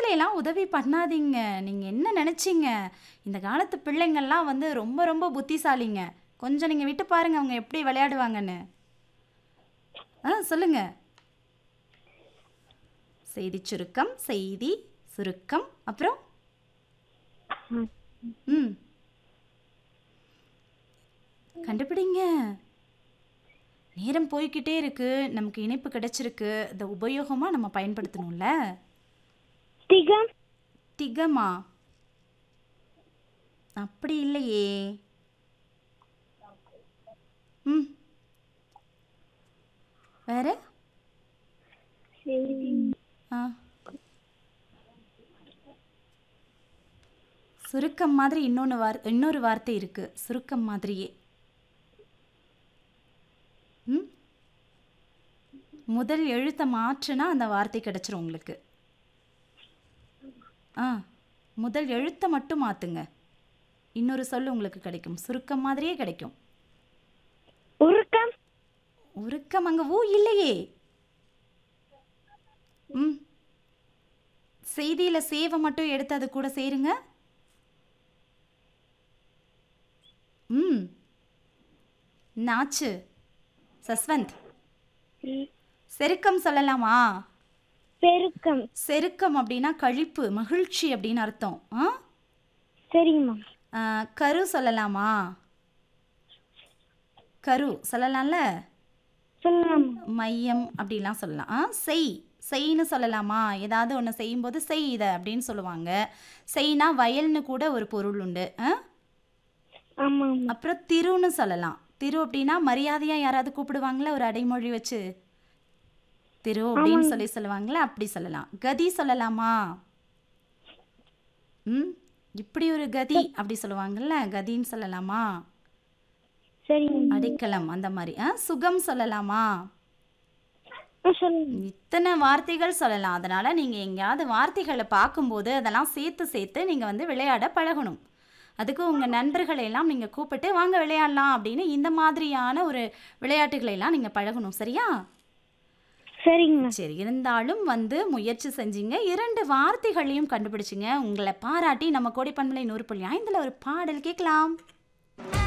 பிள்ளைங்களெல்லாம் உதவி பண்ணாதீங்க. நீங்க என்ன நெனச்சீங்க? இந்த காலத்து பிள்ளைங்கள்லாம் வந்து ரொம்ப ரொம்ப புத்திசாலிங்க. கொஞ்சம் நீங்க விட்டு பாருங்க அவங்க எப்படி விளையாடுவாங்கன்னு. சொல்லுங்க. செய்தி சுருக்கம், செய்தி, சுருக்கம், அப்புறம்? ம். ம். கண்டுபிடிங்க. நேரம் போய்க்கிட்டே இருக்கு. நமக்கு இணைப்பு கிடைச்சிருக்கு. இத உபயோகமா நம்ம பயன்படுத்தணும்ல. திகம். திகமா? அப்படி இல்லையே. ம். வேற? ஆ. சுருக்கம் மாதிரி இன்னொரு வார்த்தை இருக்கு. சுருக்கம் மாதிரியே. ம். முதல் எழுத்த மாற்றுனா அந்த வார்த்தை கிடைச்சிரும் உங்களுக்கு. ஆ. முதல் எழுத்த மட்டும் மாத்துங்க. இன்னொரு சொல் உங்களுக்கு கிடைக்கும். சுருக்கம் மாதிரியே கிடைக்கும். உருக்கம். உருக்கம் அங்க ஊ இல்லையே. ம். செய்தியில சேவ மட்டும் எடுத்து அது கூட சேருங்க. ம். நாச்சு. சஸ்வந்த். செருக்கம் சொல்லலாமா? பெருக்கம். செருக்கம் அப்படின்னா கழிப்பு, மகிழ்ச்சி அப்படின்னு அர்த்தம். சரிங்கம்மா. கரு சொல்லலாமா? கரு சொல்லலாம்ல. சொல்லலாம். மையம் அப்படிலாம் சொல்லலாம். செய்ன்னு சொல்லலாமா? ஏதாவது ஒன்று செய்யும்போது செய் இத அப்படின்னு சொல்லுவாங்க. செய்னா வயல்னு கூட ஒரு பொருள் உண்டு. ஆமா. அப்புறம் திருன்னு சொல்லலாம். திரு அப்படின்னா மரியாதையா யாராவது கூப்பிடுவாங்களா ஒரு அடைமொழி வச்சு? திரு அப்படின்னு சொல்லுவாங்களா, அப்படி சொல்லலாம். கதி சொல்லலாமா? ம். இப்படி ஒரு கதி அப்படி சொல்லுவாங்கல்ல, கதின்னு சொல்லலாமா? சரிங்க. அடைக்கலம் அந்த மாதிரி. சுகம் சொல்லலாமா? சொல்லுங்க. இத்தனை வார்த்தைகள் சொல்லலாம். அதனால நீங்க எங்கேயாவது வார்த்தைகளை பார்க்கும்போது அதெல்லாம் சேர்த்து சேர்த்து நீங்க வந்து விளையாட பழகணும். அதுக்கு உங்க நண்பர்களை எல்லாம் நீங்க கூப்பிட்டு வாங்க விளையாடலாம் அப்படின்னு இந்த மாதிரியான ஒரு விளையாட்டுகளை எல்லாம் நீங்க பழகணும். சரியா? சரிங்க. சரி, இருந்தாலும் வந்து முயற்சி செஞ்சீங்க. 2 வார்த்தைகளையும் கண்டுபிடிச்சிங்க. உங்களை பாராட்டி நம்ம கோடைப்பண்பலை 100.5 ஒரு பாடல் கேட்கலாம்.